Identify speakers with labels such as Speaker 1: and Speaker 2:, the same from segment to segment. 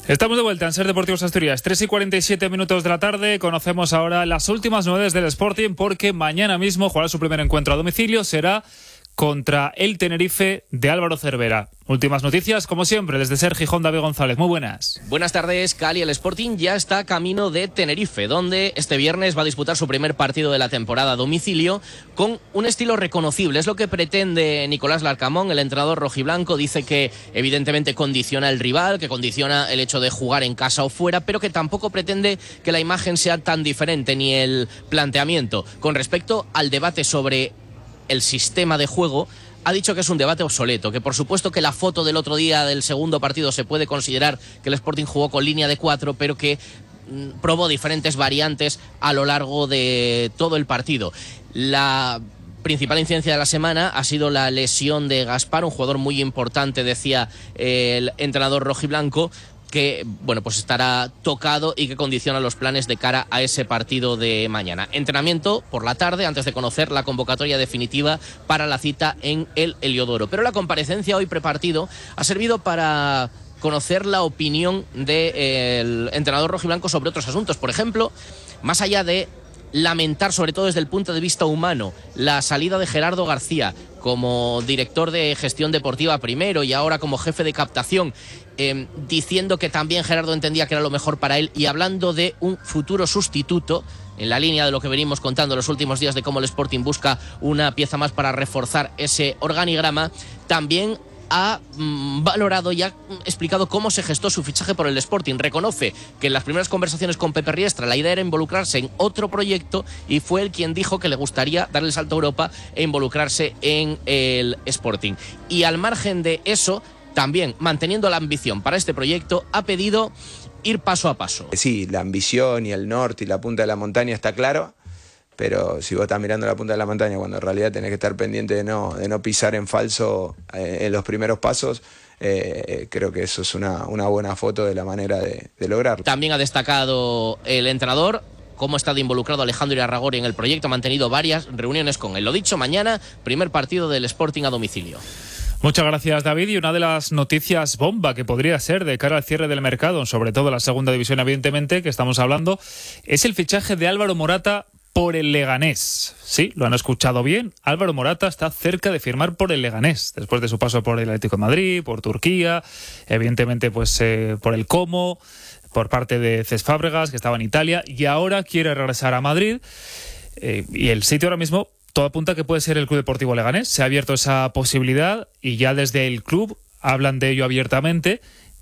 Speaker 1: Estamos de vuelta en Ser Deportivos Asturias, 3:47 de la tarde. Conocemos ahora las últimas novedades del Sporting, porque mañana mismo jugará su primer encuentro a domicilio. Será contra el Tenerife de Álvaro Cervera. Últimas noticias, como siempre, desde Ser Gijón, David González. Muy buenas.
Speaker 2: Buenas tardes, Cali. El Sporting ya está camino de Tenerife, donde este viernes va a disputar su primer partido de la temporada a domicilio con un estilo reconocible. Es lo que pretende Nicolás Larcamón, el entrenador rojiblanco. Dice que evidentemente condiciona el rival, que condiciona el hecho de jugar en casa o fuera, pero que tampoco pretende que la imagen sea tan diferente ni el planteamiento. Con respecto al debate sobre el sistema de juego, ha dicho que es un debate obsoleto, que por supuesto que la foto del otro día del segundo partido se puede considerar que el Sporting jugó con línea de 4, pero que probó diferentes variantes a lo largo de todo el partido. La principal incidencia de la semana ha sido la lesión de Gaspar, un jugador muy importante, decía el entrenador rojiblanco, que pues estará tocado y que condiciona los planes de cara a ese partido de mañana. Entrenamiento por la tarde antes de conocer la convocatoria definitiva para la cita en el Heliodoro. Pero la comparecencia hoy prepartido ha servido para conocer la opinión del entrenador rojiblanco sobre otros asuntos. Por ejemplo, más allá de lamentar, sobre todo desde el punto de vista humano, la salida de Gerardo García como director de gestión deportiva primero y ahora como jefe de captación, diciendo que también Gerardo entendía que era lo mejor para él, y hablando de un futuro sustituto, en la línea de lo que venimos contando en los últimos días de cómo el Sporting busca una pieza más para reforzar ese organigrama, también ha valorado y ha explicado cómo se gestó su fichaje por el Sporting. Reconoce que en las primeras conversaciones con Pepe Riestra la idea era involucrarse en otro proyecto, y fue él quien dijo que le gustaría darle el salto a Europa e involucrarse en el Sporting. Y al margen de eso, también manteniendo la ambición para este proyecto, ha pedido ir paso a paso.
Speaker 3: Sí, la ambición y el norte y la punta de la montaña está claro, pero si vos estás mirando la punta de la montaña cuando en realidad tenés que estar pendiente de no pisar en falso en los primeros pasos, creo que eso es una buena foto de la manera de lograrlo.
Speaker 2: También ha destacado el entrenador cómo ha estado involucrado Alejandro Irarrágorri en el proyecto, ha mantenido varias reuniones con él. Lo dicho, mañana, primer partido del Sporting a domicilio.
Speaker 1: Muchas gracias, David. Y una de las noticias bomba que podría ser de cara al cierre del mercado, sobre todo la segunda división, evidentemente, que estamos hablando, es el fichaje de Álvaro Morata por el Leganés. Sí, lo han escuchado bien. Álvaro Morata está cerca de firmar por el Leganés, después de su paso por el Atlético de Madrid, por Turquía, evidentemente por el Como, por parte de Cesc Fábregas, que estaba en Italia, y ahora quiere regresar a Madrid. Y el sitio ahora mismo, todo apunta que puede ser el Club Deportivo Leganés. Se ha abierto esa posibilidad y ya desde el club hablan de ello abiertamente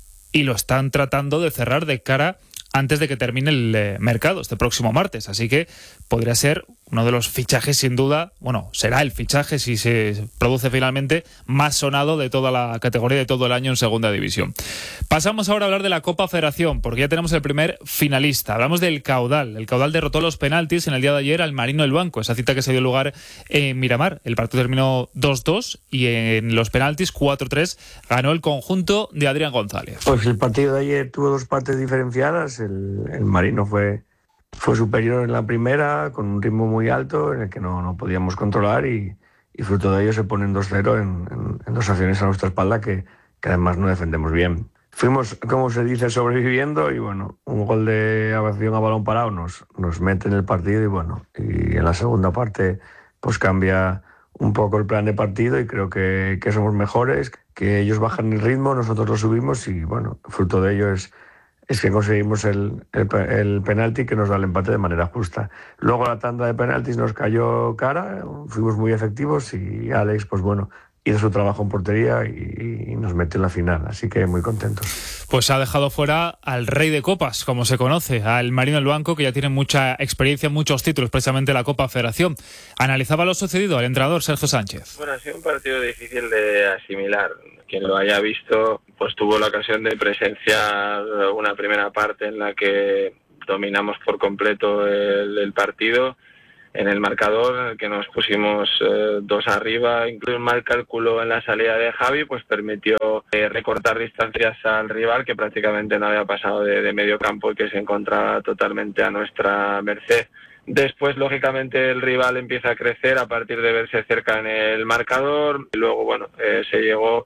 Speaker 1: y lo están tratando de cerrar de cara antes de que termine el mercado este próximo martes. Así que podría ser uno de los fichajes, sin duda, será el fichaje, si se produce finalmente, más sonado de toda la categoría, de todo el año en segunda división. Pasamos ahora a hablar de la Copa Federación, porque ya tenemos el primer finalista. Hablamos del Caudal. El Caudal derrotó los penaltis en el día de ayer al Marino del Banco, esa cita que se dio lugar en Miramar. El partido terminó 2-2 y en los penaltis 4-3 ganó el conjunto de Adrián González.
Speaker 4: Pues el partido de ayer tuvo dos partes diferenciadas. El Marino fue superior en la primera, con un ritmo muy alto en el que no podíamos controlar, y fruto de ello se ponen 2-0 en dos acciones a nuestra espalda que además no defendemos bien. Fuimos, como se dice, sobreviviendo, y un gol de acción a balón parado nos mete en el partido, y en la segunda parte pues cambia un poco el plan de partido, y creo que somos mejores, que ellos bajan el ritmo, nosotros lo subimos, y fruto de ello es que conseguimos el penalti que nos da el empate de manera justa. Luego la tanda de penaltis nos cayó cara, fuimos muy efectivos, y Alex hizo su trabajo en portería y nos metió en la final, así que muy contentos.
Speaker 1: Pues ha dejado fuera al rey de copas, como se conoce, al Marino del Banco, que ya tiene mucha experiencia en muchos títulos, precisamente la Copa Federación. Analizaba lo sucedido el entrenador Sergio Sánchez.
Speaker 5: Ha sido un partido difícil de asimilar. Quien lo haya visto, pues tuvo la ocasión de presenciar una primera parte en la que dominamos por completo el partido. En el marcador, en el que nos pusimos 2 arriba, incluso un mal cálculo en la salida de Javi, pues permitió recortar distancias al rival, que prácticamente no había pasado de medio campo y que se encontraba totalmente a nuestra merced. Después, lógicamente, el rival empieza a crecer a partir de verse cerca en el marcador. Luego, se llegó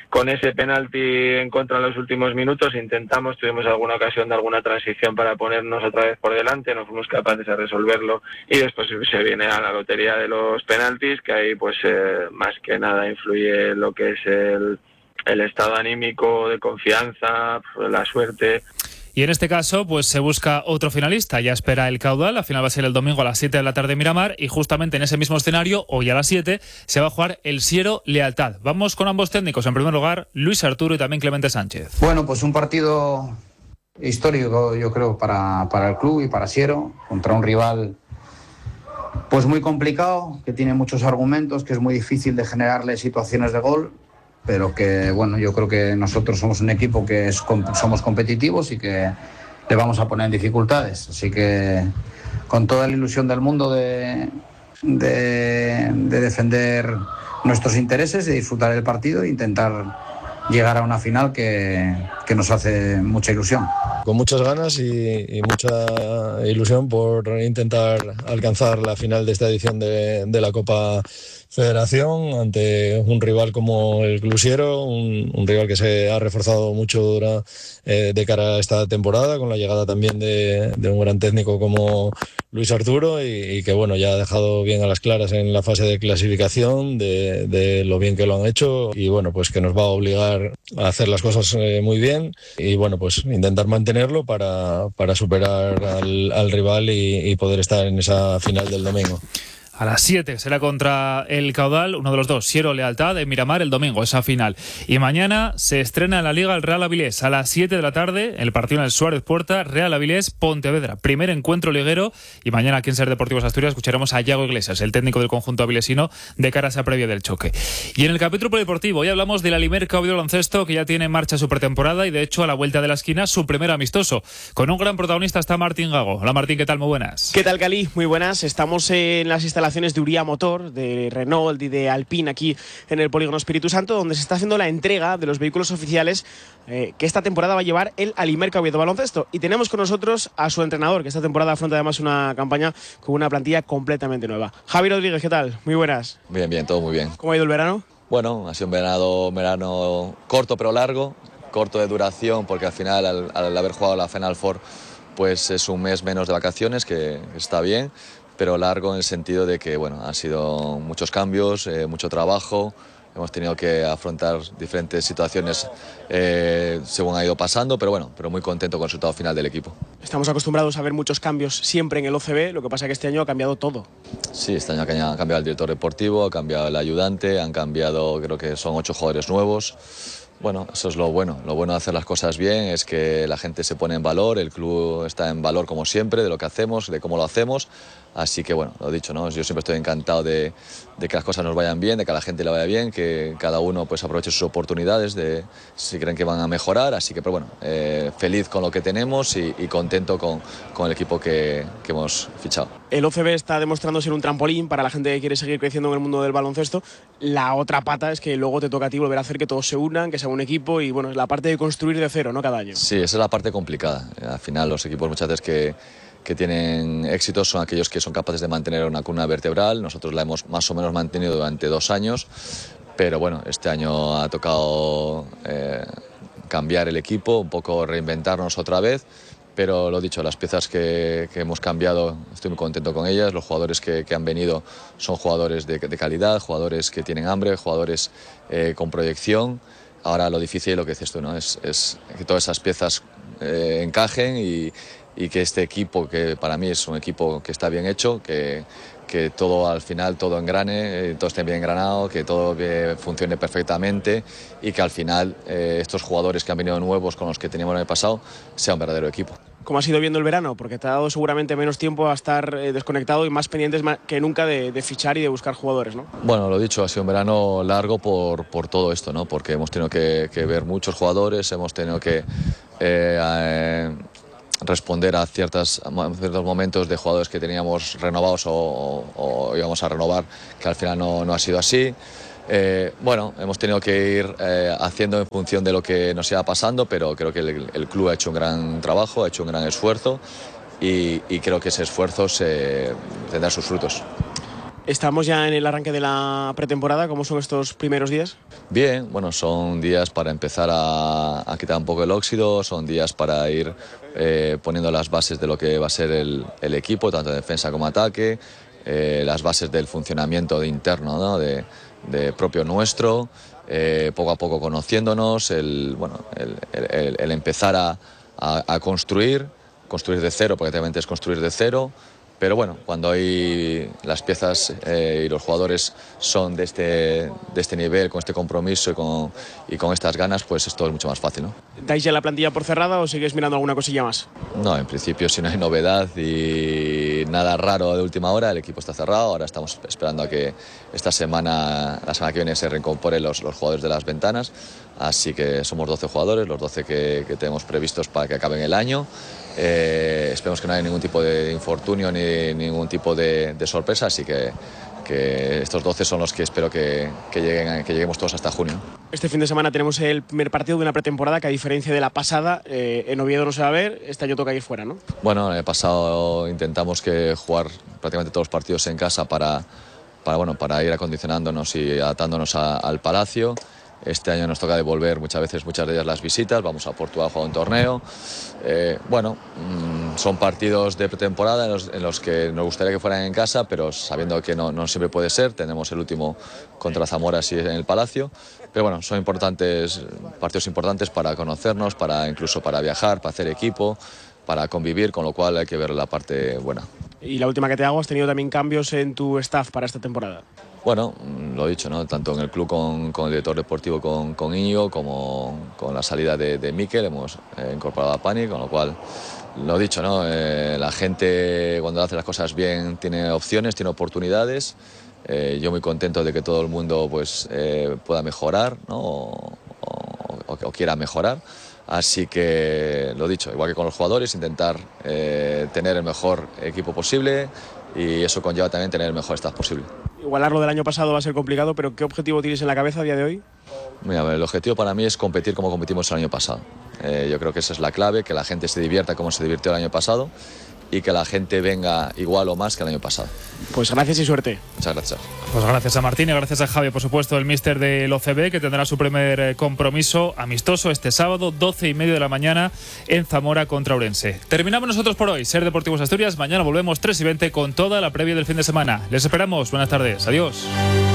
Speaker 5: con ese penalti en contra en los últimos minutos tuvimos alguna ocasión de alguna transición para ponernos otra vez por delante, no fuimos capaces de resolverlo y después se viene a la lotería de los penaltis, que ahí pues más que nada influye lo que es el estado anímico de confianza, la suerte.
Speaker 1: Y en este caso, pues se busca otro finalista. Ya espera el Caudal. La final va a ser el domingo a las 7 de la tarde en Miramar. Y justamente en ese mismo escenario, hoy a las 7, se va a jugar el Siero Lealtad. Vamos con ambos técnicos. En primer lugar, Luis Arturo y también Clemente Sánchez.
Speaker 6: Bueno, pues un partido histórico, yo creo, para el club y para Siero, contra un rival pues muy complicado, que tiene muchos argumentos, que es muy difícil de generarle situaciones de gol, pero que, bueno, yo creo que nosotros somos un equipo que somos competitivos y que le vamos a poner en dificultades. Así que con toda la ilusión del mundo de defender nuestros intereses, de disfrutar el partido e intentar llegar a una final que nos hace mucha ilusión.
Speaker 7: Con muchas ganas y mucha ilusión por intentar alcanzar la final de esta edición de la Copa Federación ante un rival como el Club Siero, un rival que se ha reforzado mucho de cara a esta temporada, con la llegada también de un gran técnico como Luis Arturo y que bueno, ya ha dejado bien a las claras en la fase de clasificación de lo bien que lo han hecho y bueno, pues que nos va a obligar a hacer las cosas muy bien y bueno, pues intentar mantenerlo para superar al rival y poder estar en esa final del domingo.
Speaker 1: A las 7 será contra el Caudal, uno de los dos, Siero Lealtad, en Miramar, el domingo, esa final. Y mañana se estrena en la Liga el Real Avilés. A las 7 de la tarde, el partido en el Suárez Puerta, Real Avilés, Pontevedra. Primer encuentro liguero. Y mañana aquí en Ser Deportivos Asturias escucharemos a Yago Iglesias, el técnico del conjunto avilesino, de cara a esa previa del choque. Y en el capítulo polideportivo, hoy hablamos del Alimerca Oviedo Baloncesto, que ya tiene en marcha su pretemporada y de hecho a la vuelta de la esquina su primer amistoso. Con un gran protagonista está Martín Gago. Hola Martín, ¿qué tal? Muy buenas.
Speaker 8: ¿Qué tal, Cali? Muy buenas. Estamos en las instalaciones de Uría Motor, de Renault y de Alpine aquí en el Polígono Espíritu Santo, donde se está haciendo la entrega de los vehículos oficiales que esta temporada va a llevar el Alimerca Oviedo Baloncesto. Y tenemos con nosotros a su entrenador, que esta temporada afronta además una campaña con una plantilla completamente nueva. Javi Rodríguez, ¿qué tal? Muy buenas.
Speaker 9: Bien, todo muy bien.
Speaker 8: ¿Cómo ha ido el verano?
Speaker 9: Bueno, ha sido un verano corto pero largo, corto de duración porque al final al haber jugado la Final Four pues es un mes menos de vacaciones, que está bien, pero largo en el sentido de que bueno, han sido muchos cambios, mucho trabajo, hemos tenido que afrontar diferentes situaciones según ha ido pasando, pero bueno, muy contento con el resultado final del equipo.
Speaker 8: Estamos acostumbrados a ver muchos cambios siempre en el OCB, lo que pasa es que este año ha cambiado todo.
Speaker 9: Sí, este año ha cambiado el director deportivo, ha cambiado el ayudante, han cambiado, creo que son 8 jugadores nuevos. Bueno, eso es lo bueno de hacer las cosas bien es que la gente se pone en valor, el club está en valor como siempre, de lo que hacemos, de cómo lo hacemos, así que bueno, lo dicho, ¿no? Yo siempre estoy encantado de que las cosas nos vayan bien, de que a la gente le vaya bien, que cada uno pues aproveche sus oportunidades, de si creen que van a mejorar, así que pero bueno, feliz con lo que tenemos y contento con el equipo que hemos fichado.
Speaker 8: El OCB está demostrando ser un trampolín para la gente que quiere seguir creciendo en el mundo del baloncesto. La otra pata es que luego te toca a ti volver a hacer que todos se unan, que sea un equipo y bueno, es la parte de construir de cero, ¿no? Cada año.
Speaker 9: Sí, esa es la parte complicada. Al final los equipos muchas veces que tienen éxitos son aquellos que son capaces de mantener una columna vertebral. Nosotros la hemos más o menos mantenido durante 2 años, pero bueno, este año ha tocado cambiar el equipo, un poco reinventarnos otra vez. Pero lo dicho, las piezas que hemos cambiado, estoy muy contento con ellas. Los jugadores que han venido son jugadores de calidad, jugadores que tienen hambre, jugadores con proyección. Ahora lo difícil, lo que dices tú, ¿no? es que todas esas piezas encajen y que este equipo, que para mí es un equipo que está bien hecho, que todo al final, todo engrane, todo esté bien engranado, que todo funcione perfectamente y que al final estos jugadores que han venido nuevos con los que teníamos en el pasado sea un verdadero equipo.
Speaker 8: ¿Cómo has ido viendo el verano? Porque te ha dado seguramente menos tiempo a estar desconectado y más pendientes que nunca de fichar y de buscar jugadores, ¿no?
Speaker 9: Bueno, lo dicho, ha sido un verano largo por todo esto, ¿no? Porque hemos tenido que ver muchos jugadores, hemos tenido que responder a ciertos momentos de jugadores que teníamos renovados o íbamos a renovar, que al final no ha sido así. Bueno, hemos tenido que ir haciendo en función de lo que nos iba pasando, pero creo que el club ha hecho un gran trabajo, ha hecho un gran esfuerzo y creo que ese esfuerzo tendrá sus frutos.
Speaker 8: Estamos ya en el arranque de la pretemporada. ¿Cómo son estos primeros días?
Speaker 9: Bien, bueno, son días para empezar a quitar un poco el óxido, son días para ir poniendo las bases de lo que va a ser el equipo, tanto en defensa como ataque, las bases del funcionamiento interno, ¿no? de propio nuestro, poco a poco conociéndonos, el empezar a construir de cero, porque realmente es construir de cero. Pero bueno, cuando hay las piezas y los jugadores son de este nivel, con este compromiso y con estas ganas, pues esto es mucho más fácil, ¿no?
Speaker 8: ¿Dais ya la plantilla por cerrada o sigues mirando alguna cosilla más?
Speaker 9: No, en principio si no hay novedad y nada raro de última hora, el equipo está cerrado. Ahora estamos esperando a que la semana que viene se reincorporen los jugadores de las ventanas. Así que somos 12 jugadores, los 12 que tenemos previstos para que acaben el año. Esperemos que no haya ningún tipo de infortunio ni ningún tipo de sorpresa, así que estos 12 son los que espero que lleguemos todos hasta junio.
Speaker 8: Este fin de semana tenemos el primer partido de una pretemporada que, a diferencia de la pasada, en Oviedo no se va a ver. Este año toca ir fuera, ¿no?
Speaker 9: Bueno, el pasado intentamos jugar prácticamente todos los partidos en casa para ir acondicionándonos y adaptándonos al Palacio. Este año nos toca devolver muchas de ellas las visitas. Vamos a Portugal a jugar un torneo. Son partidos de pretemporada en los que nos gustaría que fueran en casa, pero sabiendo que no siempre puede ser. Tenemos el último contra Zamora en el Palacio. Pero bueno, son partidos importantes para conocernos, incluso para viajar, para hacer equipo, para convivir, con lo cual hay que ver la parte buena.
Speaker 8: Y la última que te hago, ¿has tenido también cambios en tu staff para esta temporada?
Speaker 9: Bueno, lo he dicho, ¿no? Tanto en el club con el director deportivo, con Íñigo, como con la salida de Mikel, hemos incorporado a Pani, con lo cual, lo he dicho, ¿no? La gente, cuando hace las cosas bien, tiene opciones, tiene oportunidades. Yo muy contento de que todo el mundo pueda mejorar, ¿no? o quiera mejorar. Así que, lo dicho, igual que con los jugadores, intentar tener el mejor equipo posible, y eso conlleva también tener el mejor staff posible.
Speaker 8: Igualar lo del año pasado va a ser complicado, pero ¿qué objetivo tienes en la cabeza a día de hoy?
Speaker 9: Mira, el objetivo para mí es competir como competimos el año pasado. Yo creo que esa es la clave, que la gente se divierta como se divirtió el año pasado y que la gente venga igual o más que el año pasado.
Speaker 8: Pues gracias y suerte.
Speaker 9: Muchas gracias.
Speaker 1: Pues gracias a Martín y gracias a Javi, por supuesto, el míster del OCB, que tendrá su primer compromiso amistoso este sábado, 12:30 de la mañana, en Zamora contra Ourense. Terminamos nosotros por hoy, Ser Deportivos Asturias. Mañana volvemos 3:20 con toda la previa del fin de semana. Les esperamos. Buenas tardes. Adiós.